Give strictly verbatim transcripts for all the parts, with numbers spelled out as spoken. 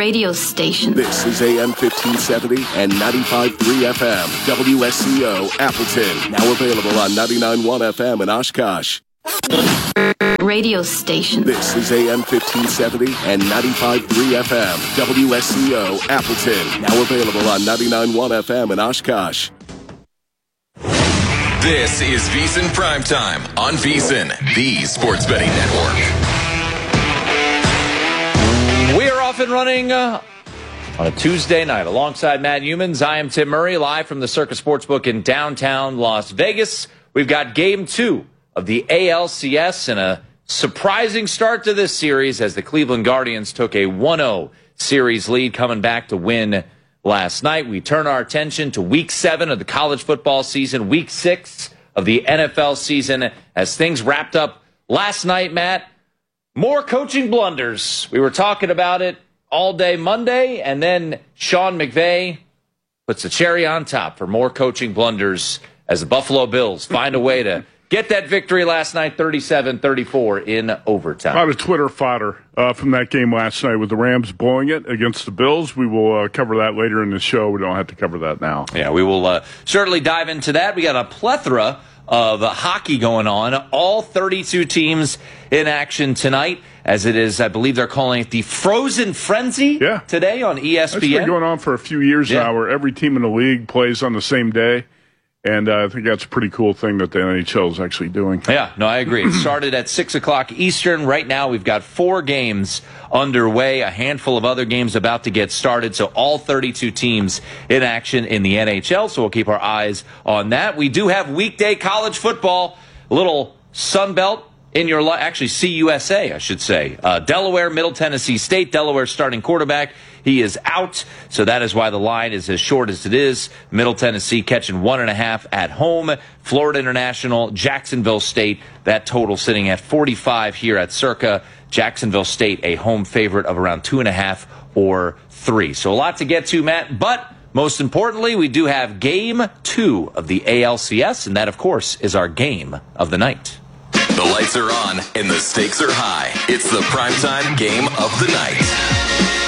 radio station. This is A M fifteen seventy and ninety-five point three F M, W S C O, Appleton. Now available on ninety-nine point one F M in Oshkosh. Radio station. This is A M fifteen seventy and ninety-five point three F M, W S C O, Appleton. Now available on ninety-nine point one F M in Oshkosh. This is VEASAN Primetime on VEASAN, the sports betting network. We are off and running uh, on a Tuesday night. Alongside Matt Youmans, I am Tim Murray, live from the Circa Sportsbook in downtown Las Vegas. We've got game two of the A L C S and a surprising start to this series as the Cleveland Guardians took a one oh series lead coming back to win last night. We turn our attention to week seven of the college football season, week six of the N F L season as things wrapped up last night, Matt. More coaching blunders. We were talking about it all day Monday, and then Sean McVay puts the cherry on top for more coaching blunders as the Buffalo Bills find a way to get that victory last night, thirty-seven thirty-four in overtime. A lot of Twitter fodder uh, from that game last night with the Rams blowing it against the Bills. We will uh, cover that later in the show. We don't have to cover that now. Yeah, we will uh, certainly dive into that. We got a plethora of uh, hockey going on. All thirty-two teams in action tonight, as it is, I believe they're calling it the Frozen Frenzy yeah. today on E S P N. It's been going on for a few years yeah. now where every team in the league plays on the same day. And uh, I think that's a pretty cool thing that the N H L is actually doing. Yeah, no, I agree. It started at six o'clock Eastern. Right now, we've got four games underway, a handful of other games about to get started. So all thirty-two teams in action in the N H L. So we'll keep our eyes on that. We do have weekday college football, a little Sun Belt in your life. Actually, C U S A, I should say. Uh, Delaware, Middle Tennessee State. Delaware starting quarterback. He is out, so that is why the line is as short as it is. Middle Tennessee catching one and a half at home. Florida International, Jacksonville State, that total sitting at forty-five here at Circa. Jacksonville State, a home favorite of around two and a half or three. So a lot to get to, Matt, but most importantly, we do have game two of the A L C S, and that, of course, is our game of the night. The lights are on and the stakes are high. It's the primetime game of the night.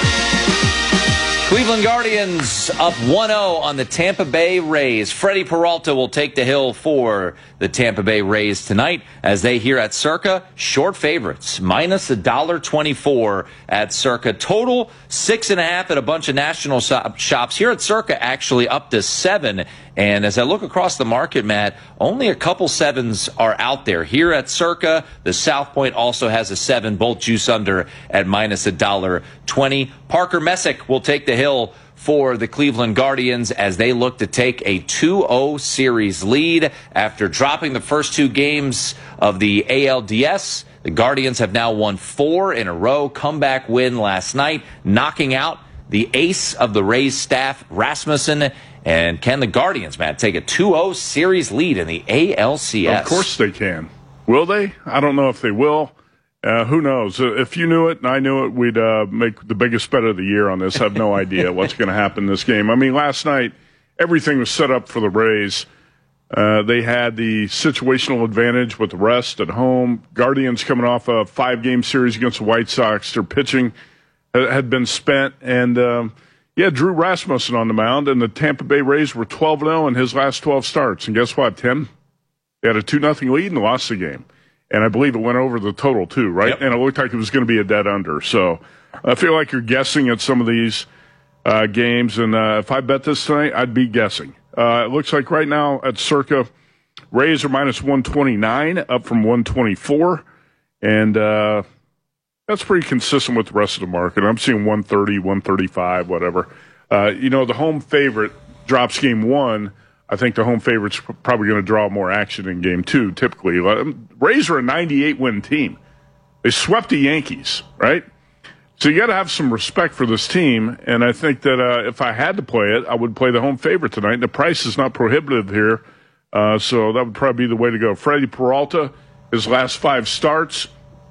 Cleveland Guardians up one oh on the Tampa Bay Rays. Freddie Peralta will take the hill for the Tampa Bay Rays tonight as they here at Circa, short favorites, minus one dollar twenty-four at Circa. Total six and a half at a bunch of national shops. Here at Circa, actually up to seven. And as I look across the market, Matt, only a couple sevens are out there. Here at Circa, the South Point also has a seven, both juice under at minus one dollar twenty. Parker Messick will take the hill for the Cleveland Guardians as they look to take a two oh series lead after dropping the first two games of the A L D S. The Guardians have now won four in a row. Comeback win last night, knocking out the ace of the Rays staff, Rasmussen. And can the Guardians, Matt, take a two oh series lead in the A L C S? Of course they can. Will they? I don't know if they will. Uh, who knows? Uh, if you knew it and I knew it, we'd uh, make the biggest bet of the year on this. I have no idea what's going to happen in this game. I mean, last night, everything was set up for the Rays. Uh, they had the situational advantage with the rest at home. Guardians coming off a five-game series against the White Sox. Their pitching had been spent. And, um, yeah, Drew Rasmussen on the mound, and the Tampa Bay Rays were twelve and oh in his last twelve starts. And guess what, Tim? They had a two nothing lead and lost the game. And I believe it went over the total, too, right? Yep. And it looked like it was going to be a dead under. So I feel like you're guessing at some of these uh, games. And uh, if I bet this tonight, I'd be guessing. Uh, it looks like right now at Circa, Rays are minus one twenty-nine, up from one twenty-four. And uh, that's pretty consistent with the rest of the market. I'm seeing one thirty, one thirty-five, whatever. Uh, you know, the home favorite drops game one. I think the home favorite's probably going to draw more action in game two, typically. Rays are a ninety-eight win team. They swept the Yankees, right? So you got to have some respect for this team, and I think that uh, if I had to play it, I would play the home favorite tonight. And the price is not prohibitive here, uh, so that would probably be the way to go. Freddie Peralta, his last five starts,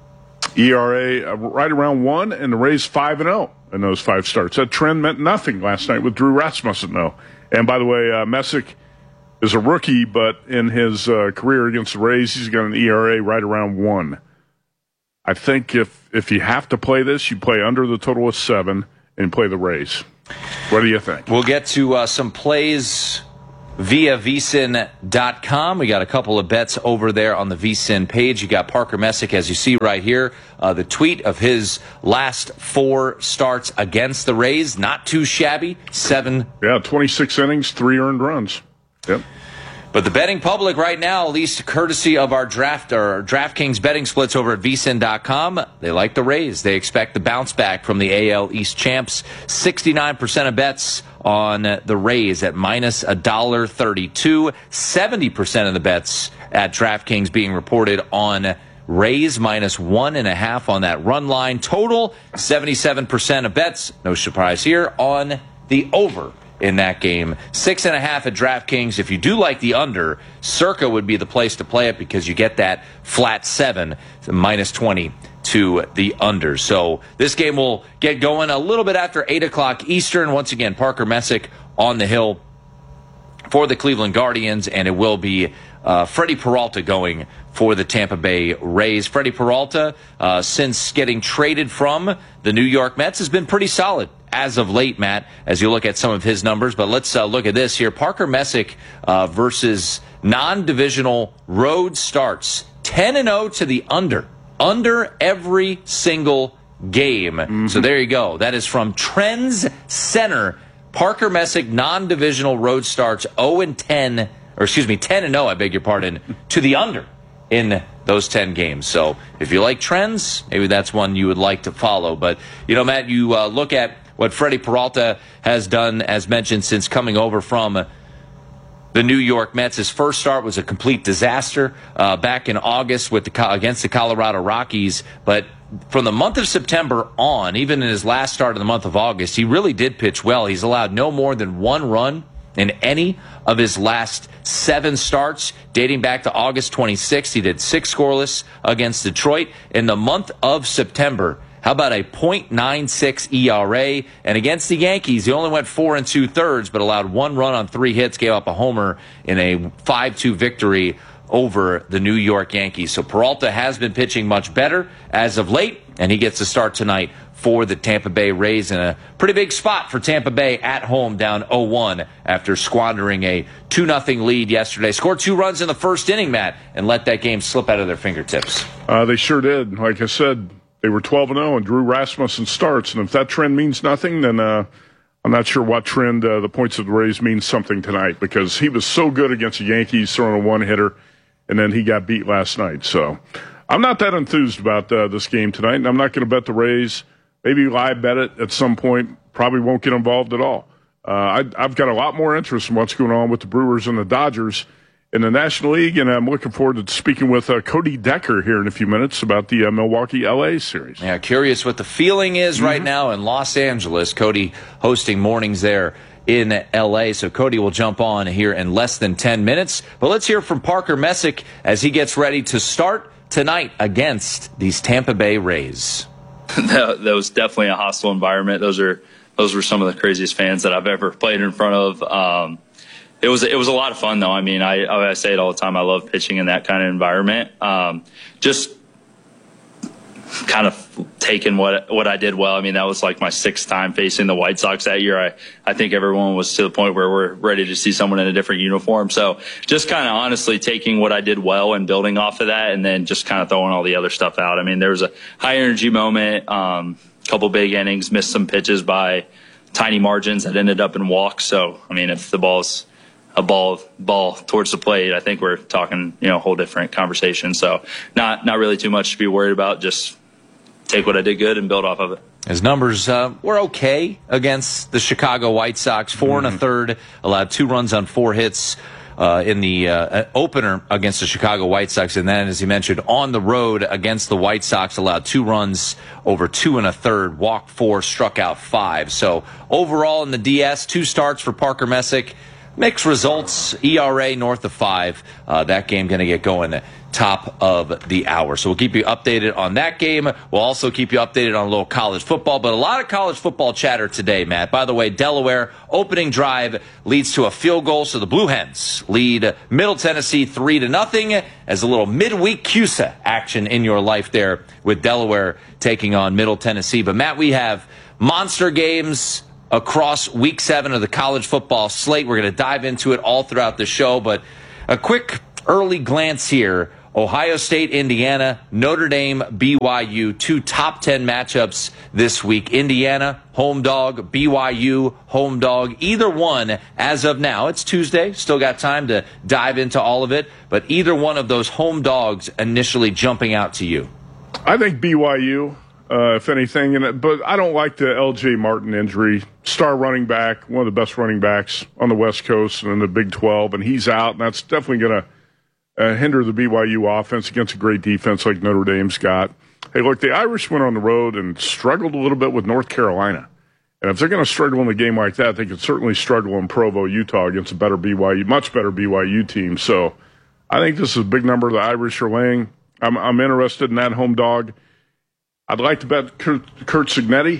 E R A uh, right around one, and the Rays five and oh in those five starts. That trend meant nothing last night with Drew Rasmussen, though. And by the way, uh, Messick is a rookie, but in his uh, career against the Rays, he's got an E R A right around one. I think if if you have to play this, you play under the total of seven, and play the Rays. What do you think? We'll get to uh, some plays via V S I N dot com. We got a couple of bets over there on the V S I N page. You got Parker Messick, as you see right here, uh, the tweet of his last four starts against the Rays. Not too shabby. Seven. Yeah, twenty-six innings, three earned runs. Yep. But the betting public right now, at least courtesy of our draft or DraftKings betting splits over at V S I N dot com, they like the Rays. They expect the bounce back from the A L East champs. sixty-nine percent of bets on the Rays at minus one dollar thirty-two. seventy percent of the bets at DraftKings being reported on Rays minus one and a half on that run line. Total, seventy-seven percent of bets, no surprise here, on the over in that game. Six and a half at DraftKings. If you do like the under, Circa would be the place to play it because you get that flat seven, minus twenty to the under. So this game will get going a little bit after eight o'clock Eastern. Once again, Parker Messick on the hill for the Cleveland Guardians, and it will be uh, Freddie Peralta going for the Tampa Bay Rays. Freddie Peralta, uh, since getting traded from the New York Mets, has been pretty solid as of late, Matt, as you look at some of his numbers. But let's uh, look at this here. Parker Messick uh, versus non-divisional road starts. ten and oh to the under. Under every single game. Mm-hmm. So there you go. That is from Trends Center. Parker Messick, non-divisional road starts oh and ten, or excuse me, ten and oh, I beg your pardon, to the under in those ten games. So if you like trends, maybe that's one you would like to follow. But, you know, Matt, you uh, look at what Freddie Peralta has done, as mentioned, since coming over from the New York Mets. His first start was a complete disaster uh, back in August with the against the Colorado Rockies. But from the month of September on, even in his last start of the month of August, he really did pitch well. He's allowed no more than one run in any of his last seven starts, dating back to August twenty-sixth. He did six scoreless against Detroit. In the month of September, how about a point nine six E R A? And against the Yankees, he only went four and two thirds, but allowed one run on three hits, gave up a homer in a five two victory over the New York Yankees. So Peralta has been pitching much better as of late, and he gets to start tonight for the Tampa Bay Rays in a pretty big spot for Tampa Bay at home, down oh one after squandering a two nothing lead yesterday. Scored two runs in the first inning, Matt, and let that game slip out of their fingertips. Uh, they sure did. Like I said, they were twelve and oh, and Drew Rasmussen starts. And if that trend means nothing, then uh, I'm not sure what trend uh, the points of the Rays means something tonight, because he was so good against the Yankees throwing a one-hitter, and then he got beat last night. So I'm not that enthused about uh, this game tonight, and I'm not going to bet the Rays. Maybe live bet it at some point. Probably won't get involved at all. Uh, I, I've got a lot more interest in what's going on with the Brewers and the Dodgers in the National League, and I'm looking forward to speaking with uh, Cody Decker here in a few minutes about the uh, Milwaukee L A series. Yeah, curious what the feeling is mm-hmm. right now in Los Angeles. Cody hosting mornings there in L A, so Cody will jump on here in less than ten minutes. But let's hear from Parker Messick as he gets ready to start tonight against these Tampa Bay Rays. that, that was definitely a hostile environment. Those are those were some of the craziest fans that I've ever played in front of. Um, It was it was a lot of fun, though. I mean, I, I say it all the time. I love pitching in that kind of environment. Um, just kind of taking what what I did well. I mean, that was like my sixth time facing the White Sox that year. I, I think everyone was to the point where we're ready to see someone in a different uniform. So just kind of honestly taking what I did well and building off of that, and then just kind of throwing all the other stuff out. I mean, there was a high energy moment, um, couple big innings, missed some pitches by tiny margins that ended up in walks. So, I mean, if the ball's a ball ball towards the plate, I think we're talking, you know, a whole different conversation. So not not really too much to be worried about. Just take what I did good and build off of it. His numbers uh, were okay against the Chicago White Sox. Four mm-hmm. and a third, allowed two runs on four hits uh, in the uh, opener against the Chicago White Sox. And then, as you mentioned, on the road against the White Sox, allowed two runs over two and a third, walked four, struck out five. So overall in the D S, two starts for Parker Messick. mixed results, E R A north of five. Uh, that game going to get going top of the hour. So we'll keep you updated on that game. We'll also keep you updated on a little college football, but a lot of college football chatter today, Matt. By the way, Delaware opening drive leads to a field goal, so the Blue Hens lead Middle Tennessee three to nothing as a little midweek C U S A action in your life there with Delaware taking on Middle Tennessee. But Matt, we have monster games across week seven of the college football slate. We're going to dive into it all throughout the show, but a quick early glance here. Ohio State, Indiana, Notre Dame, B Y U, two top ten matchups this week. Indiana, home dog, B Y U, home dog. Either one, as of now, it's Tuesday, still got time to dive into all of it, but either one of those home dogs initially jumping out to you. I think B Y U, uh, if anything, and but I don't like the L J Martin injury. Star running back, one of the best running backs on the West Coast and in the Big twelve, and he's out, and that's definitely going to Uh, hinder the B Y U offense against a great defense like Notre Dame's got. Hey, look, the Irish went on the road and struggled a little bit with North Carolina. And if they're going to struggle in a game like that, they could certainly struggle in Provo, Utah against a better B Y U, much better B Y U team. So I think this is a big number the Irish are laying. I'm, I'm interested in that home dog. I'd like to bet Kurt, Kurt Cignetti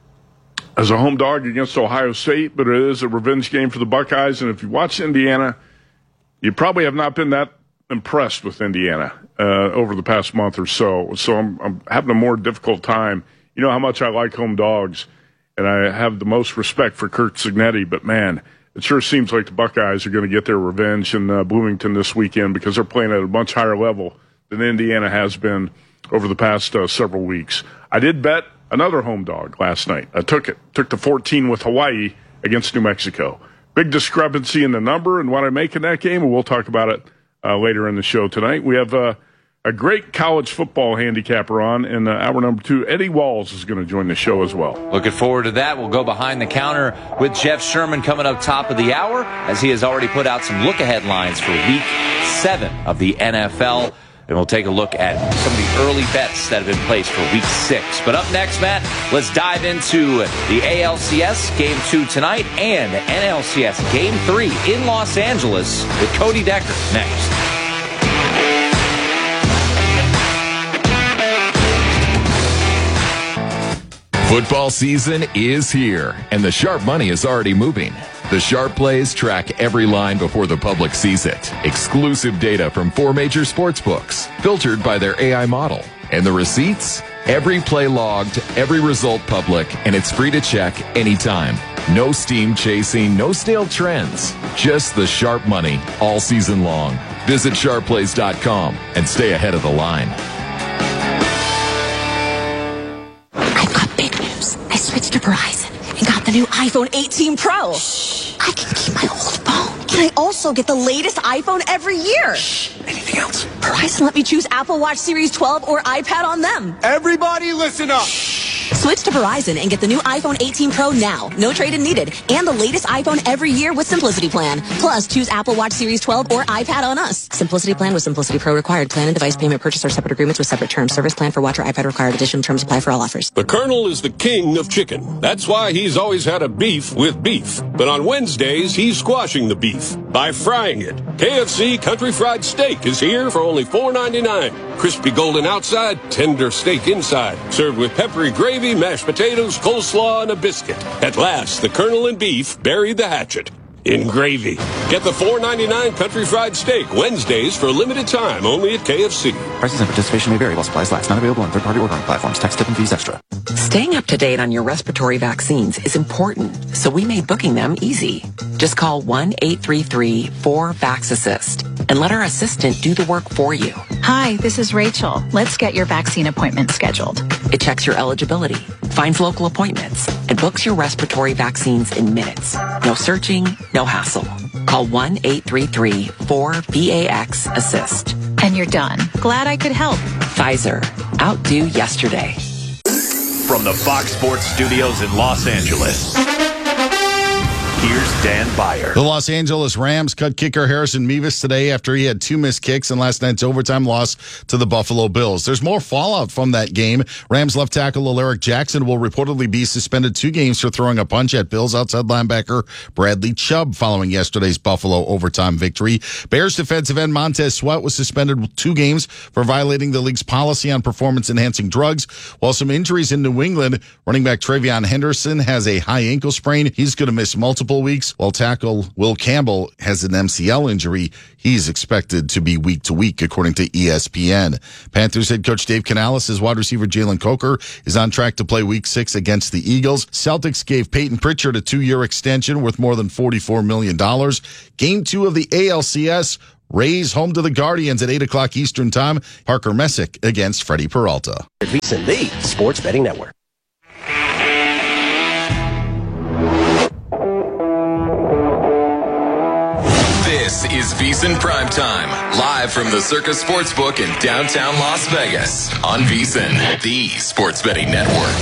as a home dog against Ohio State, but it is a revenge game for the Buckeyes. And if you watch Indiana, you probably have not been that impressed with Indiana uh, over the past month or so. So I'm, I'm having a more difficult time. You know how much I like home dogs, and I have the most respect for Kurt Cignetti, but man, it sure seems like the Buckeyes are going to get their revenge in uh, Bloomington this weekend because they're playing at a much higher level than Indiana has been over the past uh, several weeks. I did bet another home dog last night. I took it. Took the fourteen with Hawaii against New Mexico. Big discrepancy in the number and what I make in that game, and we'll talk about it Uh, later in the show tonight. We have uh, a great college football handicapper on in uh, hour number two. Eddie Walls is going to join the show as well. Looking forward to that. We'll go behind the counter with Jeff Sherman coming up top of the hour as he has already put out some look-ahead lines for week seven of the N F L. And we'll take a look at some of the early bets that have been placed for week six. But up next, Matt, let's dive into the A L C S Game two tonight and N L C S Game three in Los Angeles with Cody Decker next. Football season is here, and the sharp money is already moving. The Sharp Plays track every line before the public sees it. Exclusive data from four major sports books, filtered by their A I model. And the receipts? Every play logged, every result public, and it's free to check anytime. No steam chasing, no stale trends. Just the sharp money all season long. Visit sharp plays dot com and stay ahead of the line. I've got big news. I switched to Verizon and got the new iPhone eighteen Pro. Shh. I can keep my old phone. And I also get the latest iPhone every year. Shh. Anything else? Verizon let me choose Apple Watch Series twelve or iPad on them. Everybody listen up. Switch to Verizon and get the new iPhone eighteen Pro now. No trade-in needed. And the latest iPhone every year with Simplicity Plan. Plus, choose Apple Watch Series twelve or iPad on us. Simplicity Plan with Simplicity Pro required. Plan and device payment purchase or separate agreements with separate terms. Service plan for watch or iPad required. Additional terms apply for all offers. The Colonel is the king of chicken. That's why he's always had a beef with beef. But on Wednesdays, he's squashing the beef by frying it. K F C Country Fried Steak is here for only four ninety-nine. Crispy golden outside, tender steak inside. Served with peppery gravy, mashed potatoes, coleslaw, and a biscuit. At last, the Colonel and beef buried the hatchet in gravy. Get the four ninety-nine Country Fried Steak Wednesdays for a limited time only at K F C. Prices and participation may vary while supplies last. Not available on third-party ordering platforms. Tax, tip, and fees extra. Staying up to date on your respiratory vaccines is important, so we made booking them easy. Just call one eight three three four VAX-ASSIST and let our assistant do the work for you. Hi, this is Rachel. Let's get your vaccine appointment scheduled. It checks your eligibility, finds local appointments, and books your respiratory vaccines in minutes. No searching, no hassle. Call one eight three three four VAX-ASSIST. And you're done. Glad I could help. Pfizer. Outdo yesterday. From the Fox Sports Studios in Los Angeles, Here's Dan Byer. The Los Angeles Rams cut kicker Harrison Mevis today after he had two missed kicks in last night's overtime loss to the Buffalo Bills. There's more fallout from that game. Rams left tackle Alaric Jackson will reportedly be suspended two games for throwing a punch at Bills outside linebacker Bradley Chubb following yesterday's Buffalo overtime victory. Bears defensive end Montez Sweat was suspended two games for violating the league's policy on performance-enhancing drugs. While some injuries in New England, running back Travion Henderson has a high ankle sprain. He's going to miss multiple weeks, while tackle Will Campbell has an M C L injury. He's expected to be week to week, according to E S P N. Panthers head coach Dave Canales says wide receiver Jalen Coker is on track to play week six against the Eagles. Celtics gave Peyton Pritchard a two-year extension worth more than forty-four million dollars. Game two of the A L C S, Rays home to the Guardians at eight o'clock Eastern Time. Parker Messick against Freddie Peralta. VSiN, the Sports Betting Network. This is VSiN Primetime, live from the Circus Sportsbook in downtown Las Vegas on VSiN, the Sports Betting Network.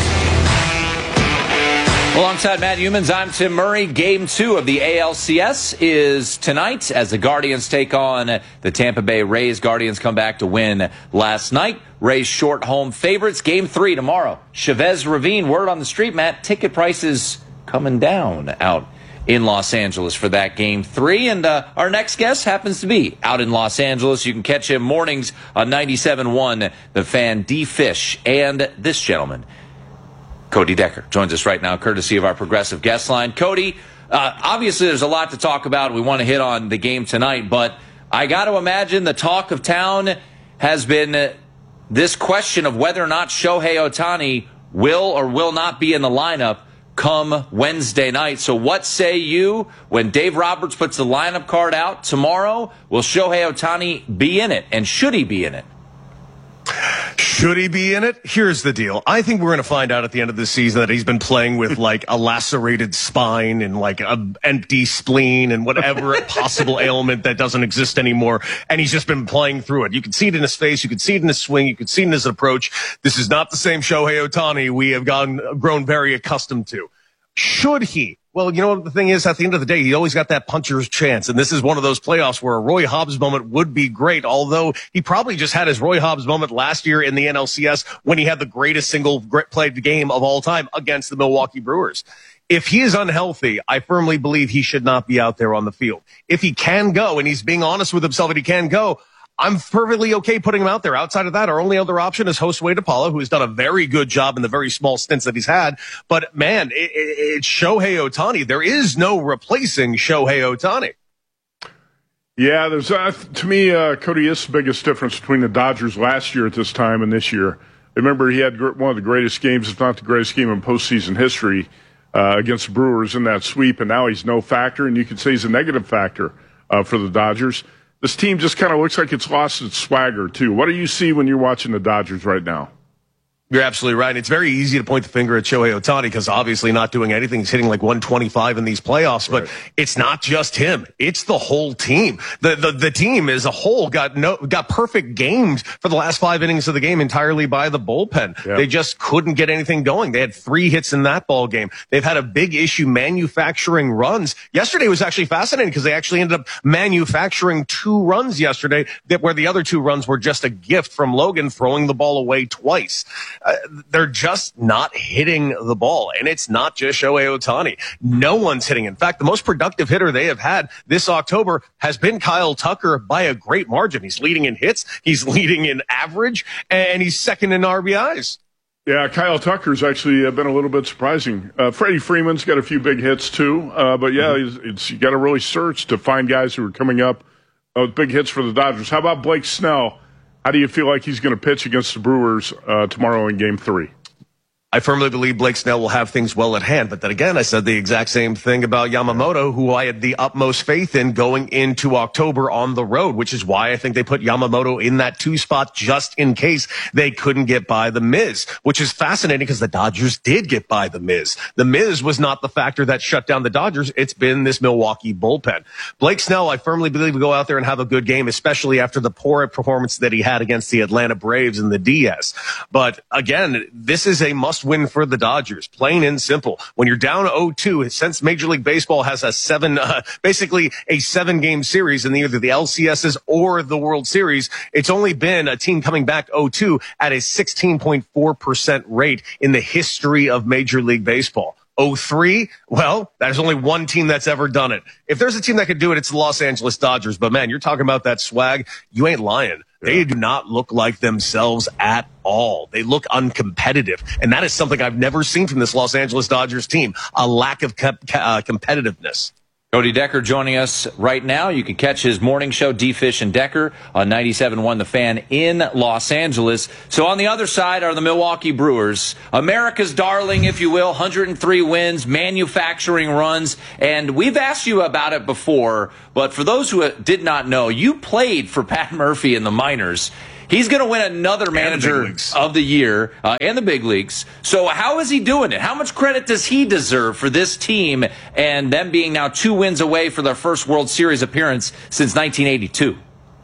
Alongside Matt Humans, I'm Tim Murray. Game two of the A L C S is tonight as the Guardians take on the Tampa Bay Rays. Guardians come back to win last night. Rays short home favorites. Game three tomorrow. Chavez Ravine, word on the street, Matt, ticket prices coming down out in Los Angeles for that game three. And uh, our next guest happens to be out in Los Angeles. You can catch him mornings on ninety-seven point one, The Fan, D. Fish, and this gentleman, Cody Decker, joins us right now, courtesy of our Progressive guest line. Cody, uh, obviously there's a lot to talk about. We want to hit on the game tonight, but I got to imagine the talk of town has been uh, this question of whether or not Shohei Ohtani will or will not be in the lineup come Wednesday night. So what say you when Dave Roberts puts the lineup card out tomorrow? Will Shohei Ohtani be in it, and should he be in it? Should he be in it? Here's the deal. I think we're going to find out at the end of the season that he's been playing with like a lacerated spine and like an empty spleen and whatever possible ailment that doesn't exist anymore. And he's just been playing through it. You can see it in his face. You can see it in his swing. You can see it in his approach. This is not the same Shohei Ohtani we have gone, grown very accustomed to. Should he? Well, you know what the thing is, at the end of the day, he always got that puncher's chance. And this is one of those playoffs where a Roy Hobbs moment would be great, although he probably just had his Roy Hobbs moment last year in the N L C S when he had the greatest single played game of all time against the Milwaukee Brewers. If he is unhealthy, I firmly believe he should not be out there on the field. If he can go, and he's being honest with himself that he can go, I'm perfectly okay putting him out there. Outside of that, our only other option is Josue DePaula, who has done a very good job in the very small stints that he's had. But, man, it, it, it's Shohei Ohtani. There is no replacing Shohei Ohtani. Yeah, there's uh, to me, uh, Cody, is the biggest difference between the Dodgers last year at this time and this year. Remember, he had one of the greatest games, if not the greatest game in postseason history uh, against the Brewers in that sweep, and now he's no factor, and you could say he's a negative factor uh, for the Dodgers. This team just kind of looks like it's lost its swagger, too. What do you see when you're watching the Dodgers right now? You're absolutely right. It's very easy to point the finger at Shohei Ohtani because obviously not doing anything. He's hitting like one twenty-five in these playoffs, but right. It's not just him. It's the whole team. The, the, the team as a whole got no, got perfect games for the last five innings of the game entirely by the bullpen. Yeah. They just couldn't get anything going. They had three hits in that ball game. They've had a big issue manufacturing runs. Yesterday was actually fascinating because they actually ended up manufacturing two runs yesterday that where the other two runs were just a gift from Logan throwing the ball away twice. Uh, they're just not hitting the ball, and it's not just Shohei Ohtani. No one's hitting. In fact, the most productive hitter they have had this October has been Kyle Tucker by a great margin. He's leading in hits, he's leading in average, and he's second in R B Is. Yeah, Kyle Tucker's actually been a little bit surprising. Uh, Freddie Freeman's got a few big hits, too. Uh, but, yeah, mm-hmm. it's, you got to really search to find guys who are coming up with big hits for the Dodgers. How about Blake Snell? How do you feel like he's going to pitch against the Brewers uh, tomorrow in Game three? I firmly believe Blake Snell will have things well at hand. But then again, I said the exact same thing about Yamamoto, who I had the utmost faith in going into October on the road, which is why I think they put Yamamoto in that two spot just in case they couldn't get by the Miz, which is fascinating because the Dodgers did get by the Miz. The Miz was not the factor that shut down the Dodgers. It's been this Milwaukee bullpen. Blake Snell, I firmly believe, will go out there and have a good game, especially after the poor performance that he had against the Atlanta Braves in the D S. But again, this is a must must win for the Dodgers. Plain and simple. When you're down oh two, since Major League Baseball has a seven, uh, basically a seven game series in either the L C S's or the World Series, it's only been a team coming back oh two at a sixteen point four percent rate in the history of Major League Baseball. oh three, well, there's only one team that's ever done it. If there's a team that could do it, it's the Los Angeles Dodgers. But man, you're talking about that swag. You ain't lying. They do not look like themselves at all. They look uncompetitive. And that is something I've never seen from this Los Angeles Dodgers team, a lack of com- uh, competitiveness. Cody Decker joining us right now. You can catch his morning show, D-Fish and Decker, on ninety-seven point one The Fan in Los Angeles. So on the other side are the Milwaukee Brewers, America's darling, if you will, one hundred three wins, manufacturing runs. And we've asked you about it before, but for those who did not know, you played for Pat Murphy in the minors. He's going to win another manager of the year uh, and the big leagues. So how is he doing it? How much credit does he deserve for this team and them being now two wins away for their first World Series appearance since nineteen eighty-two?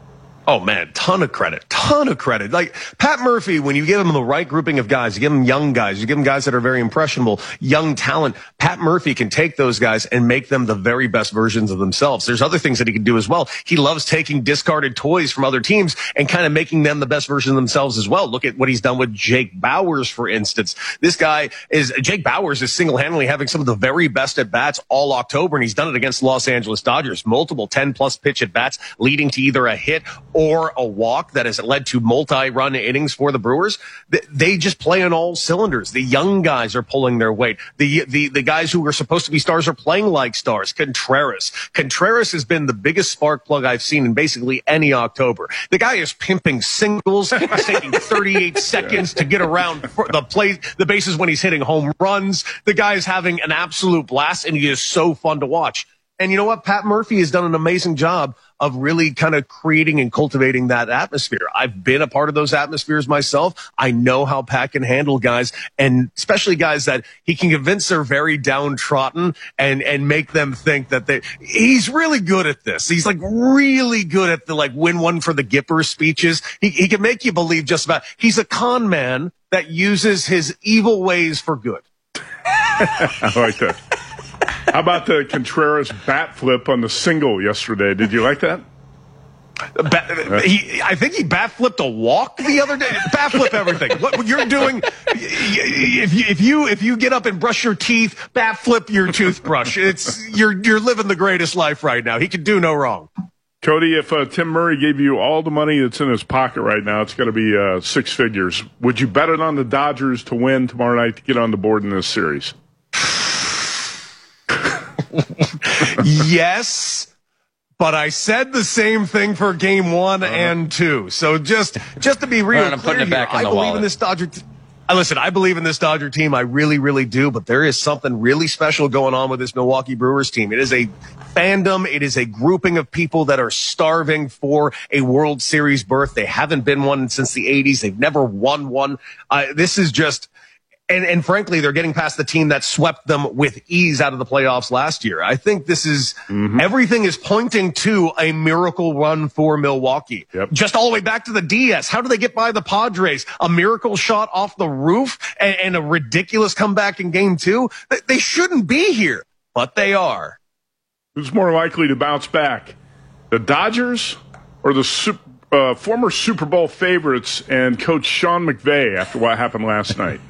Oh, man, ton of credit, ton of credit. Like Pat Murphy, when you give him the right grouping of guys, you give him young guys, you give him guys that are very impressionable, young talent, Pat Murphy can take those guys and make them the very best versions of themselves. There's other things that he can do as well. He loves taking discarded toys from other teams and kind of making them the best version of themselves as well. Look at what he's done with Jake Bauers, for instance. This guy is, Jake Bauers is single-handedly having some of the very best at-bats all October, and he's done it against the Los Angeles Dodgers. Multiple ten-plus pitch at-bats leading to either a hit or a walk that has led to multi-run innings for the Brewers. They just play on all cylinders. The young guys are pulling their weight. The, the, the guys who are supposed to be stars are playing like stars. Contreras. Contreras has been the biggest spark plug I've seen in basically any October. The guy is pimping singles. He's taking thirty-eight seconds to get around the play, the bases when he's hitting home runs. The guy is having an absolute blast, and he is so fun to watch. And you know what? Pat Murphy has done an amazing job of really kind of creating and cultivating that atmosphere. I've been a part of those atmospheres myself. I know how Pat can handle guys, and especially guys that he can convince they're very downtrodden and, and make them think that they, he's really good at this. He's like really good at the like win one for the Gipper speeches. He, he can make you believe just about, he's a con man that uses his evil ways for good. I like that. How about the Contreras bat flip on the single yesterday? Did you like that? Bat, he, I think he bat flipped a walk the other day. Bat flip everything. What you're doing, if you, if you if you get up and brush your teeth, bat flip your toothbrush. It's you're you're living the greatest life right now. He can do no wrong. Cody, if uh, Tim Murray gave you all the money that's in his pocket right now, it's going to be uh, six figures. Would you bet it on the Dodgers to win tomorrow night to get on the board in this series? Yes, but I said the same thing for game one uh-huh. and two. So just just to be real, right, I'm putting it back here, in I the believe wallet. in this Dodger. T- I listen. I believe in this Dodger team. I really, really do. But there is something really special going on with this Milwaukee Brewers team. It is a fandom. It is a grouping of people that are starving for a World Series berth. They haven't been one since the eighties. They've never won one. Uh, this is just. And, and frankly, they're getting past the team that swept them with ease out of the playoffs last year. I think this is, mm-hmm. everything is pointing to a miracle run for Milwaukee. Yep. Just all the way back to the D S. How do they get by the Padres? A miracle shot off the roof and, and a ridiculous comeback in game two? They, they shouldn't be here, but they are. Who's more likely to bounce back? The Dodgers or the super, uh, former Super Bowl favorites and Coach Sean McVay after what happened last night?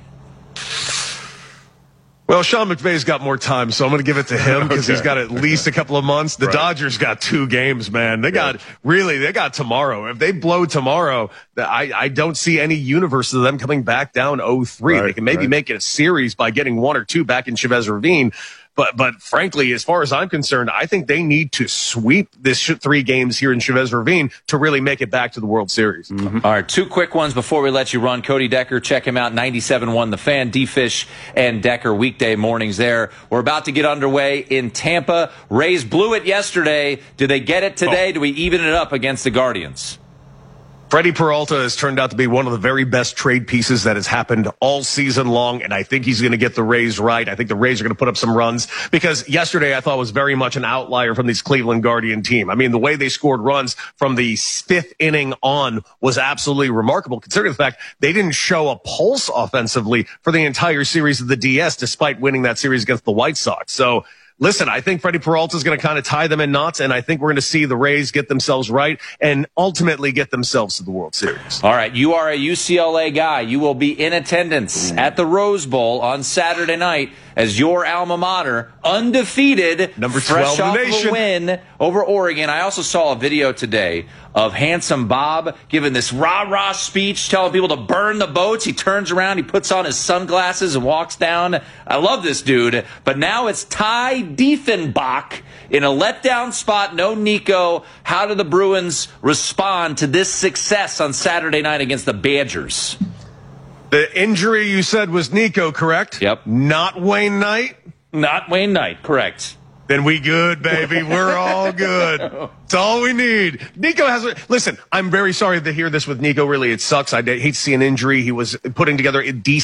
Well, Sean McVay's got more time, so I'm going to give it to him because okay. he's got at least a couple of months. The right. Dodgers got two games, man. They got, really, they got tomorrow. If they blow tomorrow, I, I don't see any universe of them coming back down oh three. Right, they can maybe right. make it a series by getting one or two back in Chavez Ravine. But, but frankly, as far as I'm concerned, I think they need to sweep this three games here in Chavez Ravine to really make it back to the World Series. Mm-hmm. All right, two quick ones before we let you run. Cody Decker, check him out, ninety-seven point one The Fan, D-Fish and Decker, weekday mornings there. We're about to get underway in Tampa. Rays blew it yesterday. Do they get it today? Oh. Do we even it up against the Guardians? Freddie Peralta has turned out to be one of the very best trade pieces that has happened all season long, and I think he's going to get the Rays right. I think the Rays are going to put up some runs because yesterday I thought was very much an outlier from this Cleveland Guardian team. I mean, the way they scored runs from the fifth inning on was absolutely remarkable, considering the fact they didn't show a pulse offensively for the entire series of the D S, despite winning that series against the White Sox. So, listen, I think Freddie Peralta is going to kind of tie them in knots, and I think we're going to see the Rays get themselves right and ultimately get themselves to the World Series. All right, you are a U C L A guy. You will be in attendance at the Rose Bowl on Saturday night as your alma mater, undefeated, number fresh twelve off in the nation, of a win over Oregon. I also saw a video today of Handsome Bob giving this rah-rah speech, telling people to burn the boats. He turns around, he puts on his sunglasses and walks down. I love this dude. But now it's Ty Diefenbach in a letdown spot. No Nico. How do the Bruins respond to this success on Saturday night against the Badgers? The injury you said was Nico, correct? Yep. Not Wayne Knight? Not Wayne Knight, correct. Then we good, baby. We're all good. It's all we need. Nico has a, listen, I'm very sorry to hear this with Nico. Really, it sucks. I hate to see an injury. He was putting together a decent